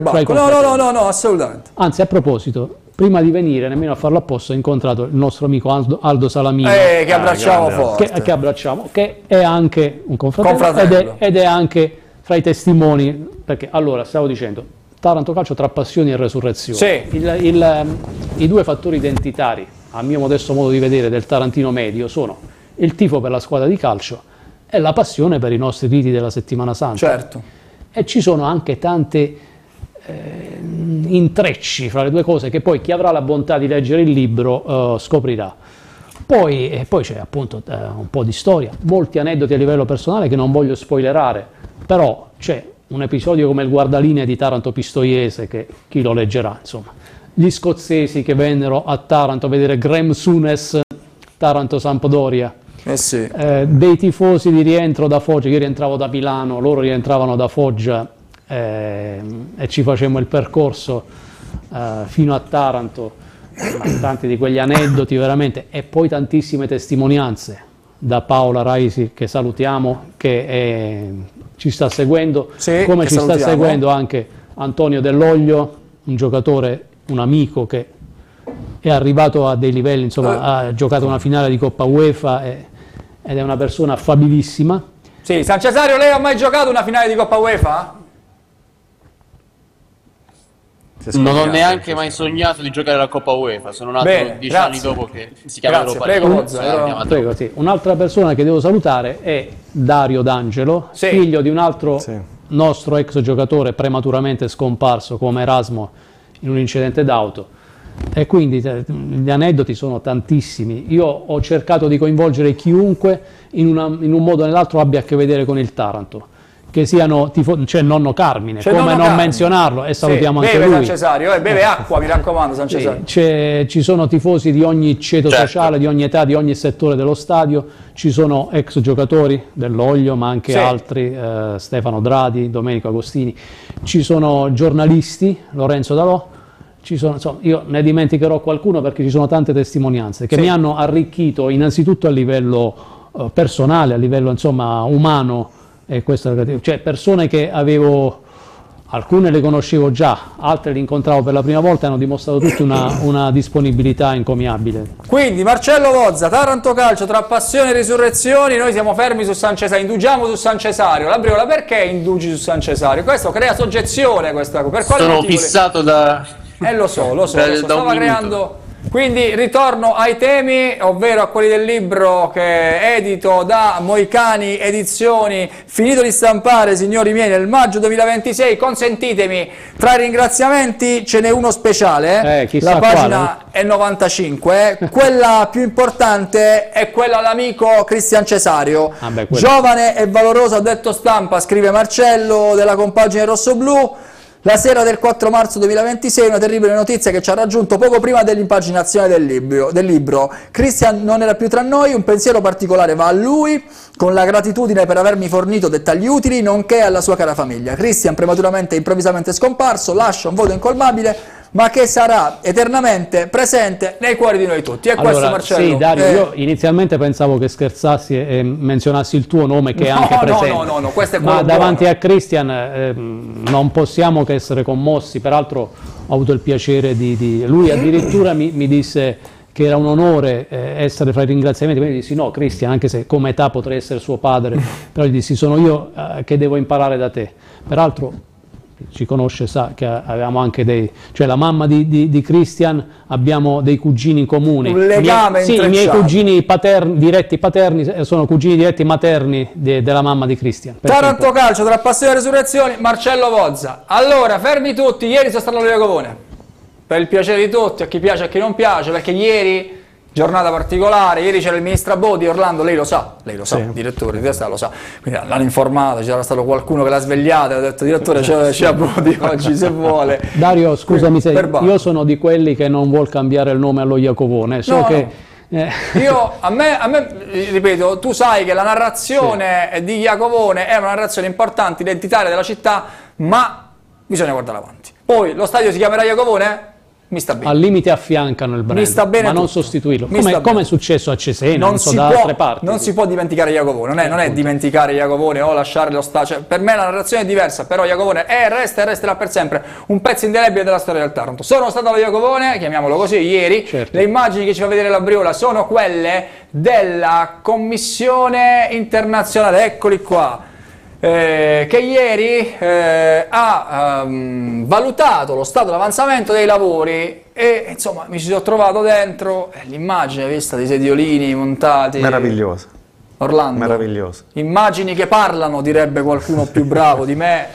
No, assolutamente. Anzi, a proposito, prima di venire nemmeno a farlo apposta ho incontrato il nostro amico Aldo Salamino, che abbracciamo forte. Che abbracciamo, che è anche un confratello ed è anche fra i testimoni, perché allora stavo dicendo Taranto Calcio tra passioni e resurrezione. Sì. I due fattori identitari, a mio modesto modo di vedere, del tarantino medio sono il tifo per la squadra di calcio e la passione per i nostri riti della settimana santa. Certo. E ci sono anche tante intrecci fra le due cose che poi chi avrà la bontà di leggere il libro scoprirà. Poi c'è appunto un po' di storia, molti aneddoti a livello personale che non voglio spoilerare, però c'è un episodio come il guardalinee di Taranto Pistoiese che chi lo leggerà, insomma, gli scozzesi che vennero a Taranto a vedere Graham Souness, Taranto Sampdoria, sì. Dei tifosi di rientro da Foggia, io rientravo da Milano, loro rientravano da Foggia e ci facemmo il percorso fino a Taranto, tanti di quegli aneddoti veramente, e poi tantissime testimonianze da Paola Raisi, che salutiamo, che ci sta seguendo, sì, come ci sta seguendo anche Antonio Dell'Oglio, un giocatore, un amico che è arrivato a dei livelli, insomma, ha giocato una finale di Coppa UEFA ed è una persona affabilissima. Sì, San Cesario, lei ha mai giocato una finale di Coppa UEFA? Non ho neanche mai sognato di giocare la Coppa UEFA, sono nato 10 anni dopo che si chiama Europa League. Prego, sì. Un'altra persona che devo salutare è Dario D'Angelo, figlio di un altro nostro ex giocatore prematuramente scomparso come Erasmo in un incidente d'auto, e quindi gli aneddoti sono tantissimi. Io ho cercato di coinvolgere chiunque in un modo o nell'altro abbia a che vedere con il Taranto, che siano c'è nonno Carmine, come non menzionarlo, e salutiamo anche lui. San Cesario, beve acqua, mi raccomando, San Cesario. Ci sono tifosi di ogni ceto sociale, di ogni età, di ogni settore dello stadio, ci sono ex giocatori dell'Oglio, ma anche altri, Stefano Dradi, Domenico Agostini, ci sono giornalisti, Lorenzo Dalò, insomma, io ne dimenticherò qualcuno perché ci sono tante testimonianze che mi hanno arricchito innanzitutto a livello personale, a livello insomma umano. E questo, cioè persone che avevo, alcune le conoscevo già, altre le incontravo per la prima volta e hanno dimostrato tutti una disponibilità encomiabile. Quindi Marcello Vozza, Taranto Calcio tra passione e risurrezioni, noi siamo fermi su San Cesario, indugiamo su San Cesario. La Briola, perché indugi su San Cesario? Questo crea soggezione, questa, per quale sono motivo? fissato da lo so, stava creando. Quindi ritorno ai temi, ovvero a quelli del libro che edito da Moicani Edizioni, finito di stampare, signori miei, nel maggio 2026. Consentitemi, tra i ringraziamenti ce n'è uno speciale, la pagina è 95, quella più importante è quella all'amico Cristian Cesario, giovane e valoroso addetto stampa, scrive Marcello della compagine rossoblu. La sera del 4 marzo 2026 una terribile notizia che ci ha raggiunto poco prima dell'impaginazione del libro. Christian non era più tra noi, un pensiero particolare va a lui, con la gratitudine per avermi fornito dettagli utili, nonché alla sua cara famiglia. Christian, prematuramente e improvvisamente scomparso, lascia un vuoto incolmabile, ma che sarà eternamente presente nei cuori di noi tutti. E allora, questo, Marcello. Sì, Dario, io inizialmente pensavo che scherzassi e menzionassi il tuo nome, che è anche presente. No, questo è ma davanti a Christian non possiamo che essere commossi. Peraltro ho avuto il piacere di lui addirittura mi disse che era un onore essere fra i ringraziamenti, quindi dissi no Christian, anche se come età potrei essere suo padre, però gli dissi sono io che devo imparare da te. Peraltro ci conosce, sa che avevamo anche cioè la mamma di Christian, abbiamo dei cugini in comune. Un legame i miei cugini diretti paterni sono cugini diretti materni della mamma di Christian. Taranto Calcio tra passione e resurrezioni, Marcello Vozza. Allora, fermi tutti, ieri sono stato a Iacovone, per il piacere di tutti, a chi piace e a chi non piace, perché ieri giornata particolare, ieri c'era il ministro Abodi, Orlando, lei lo sa, direttore di testa lo sa, quindi l'hanno informato, c'era stato qualcuno che l'ha svegliata e ha detto direttore c'è Abodi oggi se vuole. Dario, scusami, io sono di quelli che non vuol cambiare il nome allo Iacovone, io, a me, ripeto, tu sai che la narrazione di Iacovone è una narrazione importante, identitaria della città, ma bisogna guardare avanti. Poi lo stadio si chiamerà Iacovone? Mi sta bene. Al limite affiancano il brand, Mi sta bene ma non tutto. sostituirlo, come è successo a Cesena, non so, da altre parti. Non si può dimenticare Iacovone, non è dimenticare Iacovone o lasciare lo stadio. Cioè, per me la narrazione è diversa, però Iacovone resterà per sempre un pezzo indelebile della storia del Taranto. Sono stato allo Iacovone, chiamiamolo così, ieri. Certo. Le immagini che ci fa vedere la Briola sono quelle della commissione internazionale, eccoli qua. Che ieri ha valutato lo stato d'avanzamento dei lavori e insomma mi ci sono trovato dentro, l'immagine vista dei sediolini montati, meravigliosa, Orlando, meravigliosa, immagini che parlano, direbbe qualcuno più bravo di me.